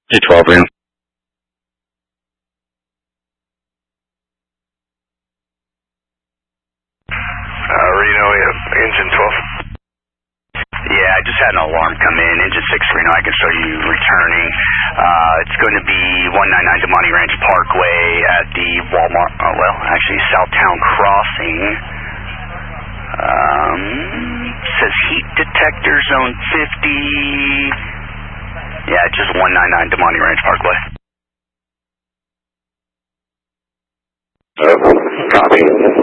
212 Reno. Reno, engine 12. Yeah, I just had an alarm come in. Engine 6 Reno, I can show you returning. It's going to be 199 Demonte Ranch Parkway at the Walmart, actually Southtown Crossing. Says heat detector zone 50. Yeah, just 199 Demonte Ranch Parkway. Copy.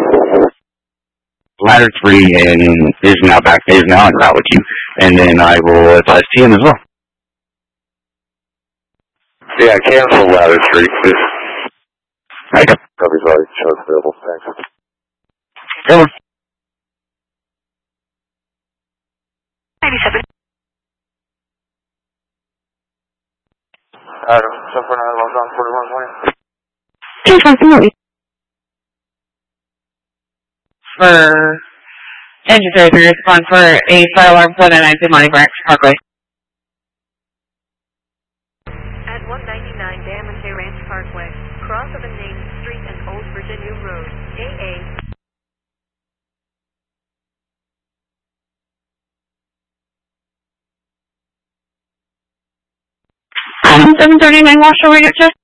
Ladder 3 and is now en route with you, and then I will advise TM as well. Yeah, cancel ladder 3, please. Right. Cover's already shows available, thanks. Over. 97. Adam, 749, logged on 4120. For engine 33, respond for a fire alarm 199 Demonte Ranch Parkway. At 199 Demonte Ranch Parkway, cross of a named street and Old Virginia Road, AA. 739 Marshall radio check.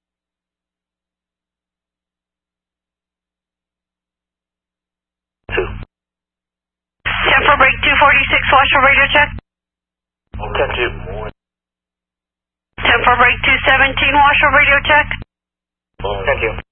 10 for break 246, Marshall radio check. 10-2. 10 for break 217, Marshall radio check. 10-2.